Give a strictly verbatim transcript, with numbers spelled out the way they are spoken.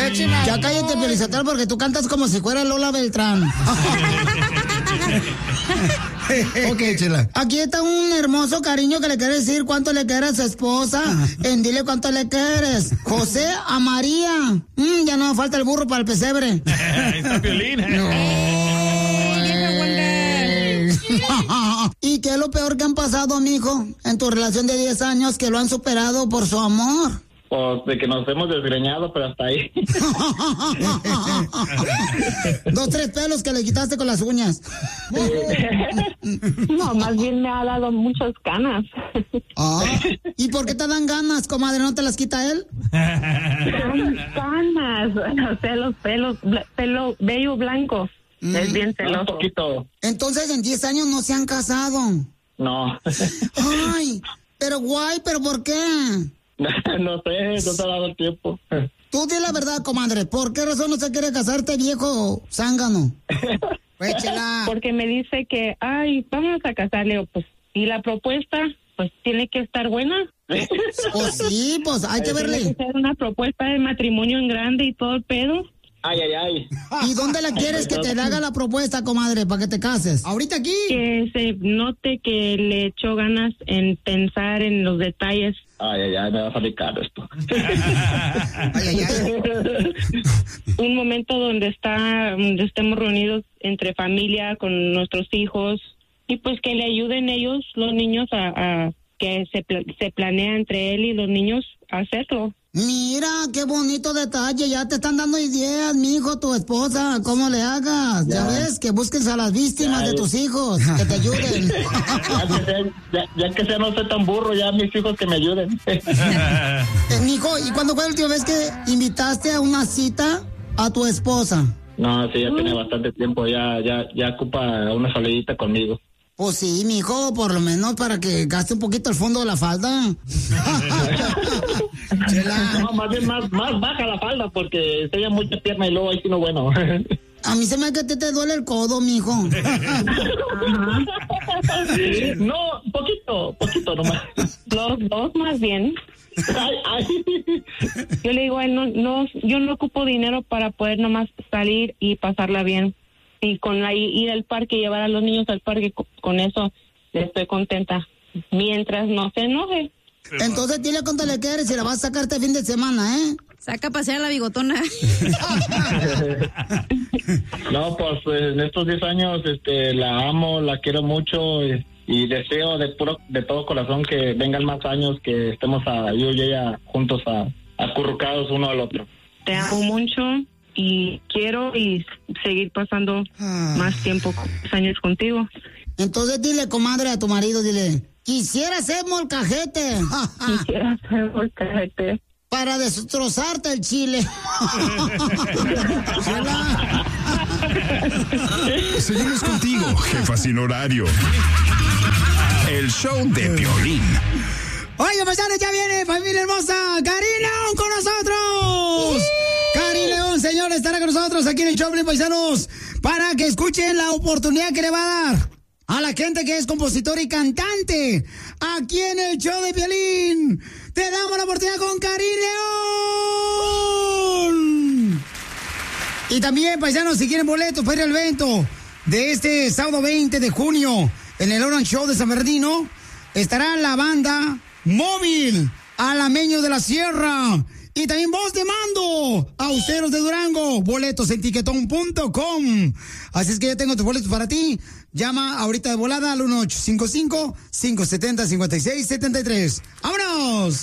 Ya cállate, Pelizotelo, porque tú cantas como si fuera Lola Beltrán. Ok, Chela. Aquí está un hermoso cariño que le quiere decir cuánto le quiere a su esposa. En dile cuánto le quieres. José a María. Mm, ya no falta el burro para el pesebre. Está Piolín. No. ¿Y qué es lo peor que han pasado, mijo, en tu relación de diez años que lo han superado por su amor? Pues de que nos hemos desgreñado, pero hasta ahí. Dos, tres pelos que le quitaste con las uñas. No, más bien me ha dado muchas ganas. Ah, ¿y por qué te dan ganas, comadre? ¿No te las quita él? Ganas, o sea, los pelos, pelo, vello blanco. Mm. Es bien celoso. Un poquito. Entonces, en diez años no se han casado. No. Ay, pero guay, ¿pero por qué? No sé, no te ha dado el tiempo. Tú di la verdad, comadre. ¿Por qué razón no se quiere casarte, viejo zángano? Échela. Porque me dice que, ay, vamos a casarle. Pues, y la propuesta, pues, tiene que estar buena. Pues sí, pues, hay que verle. Tiene que ser una propuesta de matrimonio en grande y todo el pedo. Ay, ay, ay. ¿Y dónde la quieres que te haga la propuesta, comadre, para que te cases? ¿Ahorita aquí? Que se note que le echó ganas en pensar en los detalles. Ay, ay, ay, me va a salir caro esto. Ay, ay, ay. Un momento donde está, donde estemos reunidos entre familia, con nuestros hijos, y pues que le ayuden ellos, los niños, a, a que se, se planea entre él y los niños a hacerlo. Mira, qué bonito detalle, ya te están dando ideas, mijo, tu esposa, cómo le hagas. Ya, ya ves, que busques a las víctimas ya, de tus hijos, que te ayuden. Ya que sea, ya, ya que sea no soy tan burro, ya mis hijos que me ayuden. Eh, mijo, ¿y cuándo fue la última vez que invitaste a una cita a tu esposa? No, sí, ya tiene bastante tiempo, ya, ya, ya ocupa una salidita conmigo. Pues sí, mijo, por lo menos para que gaste un poquito el fondo de la falda. No, más bien más, más baja la falda porque se mucha pierna y luego ahí sí no bueno. A mí se me hace que te, te duele el codo, mijo. No, poquito, poquito nomás. Los dos más bien. Ay, ay. Yo le digo a él, no, no, yo no ocupo dinero para poder nomás salir y pasarla bien. Y con la ir al parque, llevar a los niños al parque, con eso estoy contenta. Mientras no se enoje. Entonces dile cuánto le quieres y la vas a sacar este fin de semana, ¿eh? Saca a pasear a la bigotona. No, pues en estos diez años este, la amo, la quiero mucho y, y deseo de puro, de todo corazón que vengan más años, que estemos a, yo y ella juntos a, acurrucados uno al otro. Te amo mucho. Y quiero y seguir pasando ah. más tiempo, más años contigo. Entonces dile, comadre, a tu marido, dile, quisiera ser molcajete. Quisiera ser molcajete. Para destrozarte el chile. Seguimos contigo, jefa sin horario. El show de Piolín. Oiga, paisanos, ya viene familia hermosa. ¡Karin León con nosotros! Karin León, señor, estará con nosotros aquí en el show de paisanos para que escuchen la oportunidad que le va a dar a la gente que es compositor y cantante aquí en el show de Piolín. Te damos la oportunidad con Karin León. Y también, paisanos, si quieren boletos para ir al evento de este sábado veinte de junio en el Orange Show de San Bernardino, estará la banda Móvil, Alameño de la Sierra y también Voz de Mando, Austeros de Durango. Boletos en tiquetón punto com. Así es que ya tengo tus boletos para ti. Llama ahorita de volada al uno ocho cinco cinco, cinco siete cero, cinco seis siete tres. ¡Vámonos!